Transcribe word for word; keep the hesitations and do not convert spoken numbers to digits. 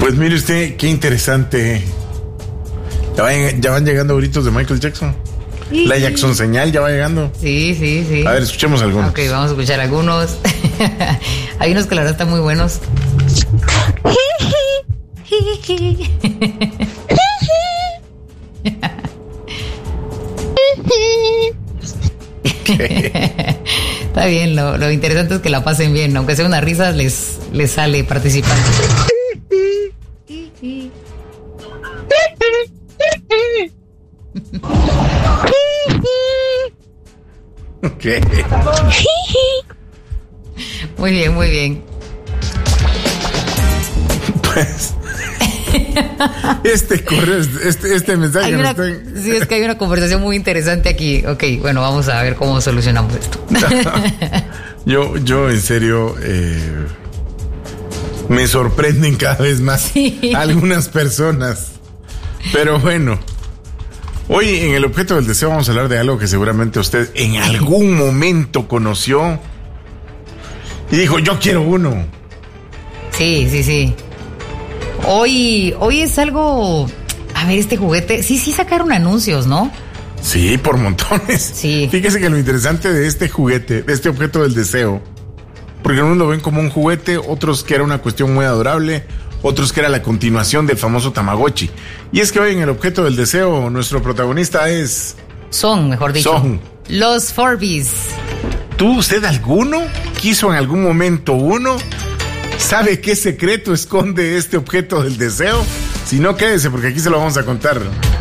Pues mire usted, qué interesante. Ya van, ya van llegando gritos de Michael Jackson. Sí. La Jackson señal ya va llegando. Sí, sí, sí. A ver, escuchemos algunos. Ok, vamos a escuchar algunos. Hay unos que la verdad están muy buenos. Está bien, lo, lo interesante es que la pasen bien, aunque sea una risa, les, les sale participar. Okay. Muy bien, muy bien. Pues este correo, este, este mensaje hay una, no está... Sí, es que hay una conversación muy interesante aquí. Ok, bueno, vamos a ver cómo solucionamos esto. No, yo, yo en serio eh, me sorprenden cada vez más sí. algunas personas. Pero bueno, hoy en el objeto del deseo vamos a hablar de algo que seguramente usted en algún momento conoció y dijo, yo quiero uno. Sí, sí, sí. Hoy, hoy es algo... A ver, este juguete... Sí, sí sacaron anuncios, ¿no? Sí, por montones. Sí. Fíjese que lo interesante de este juguete, de este objeto del deseo, porque unos lo ven como un juguete, otros que era una cuestión muy adorable, otros que era la continuación del famoso Tamagotchi. Y es que hoy en el objeto del deseo, nuestro protagonista es... Son, mejor dicho. Son. Los Furbies. ¿Tú, usted alguno? ¿Quiso en algún momento uno? ¿Sabe qué secreto esconde este objeto del deseo? Si no, quédese porque aquí se lo vamos a contar.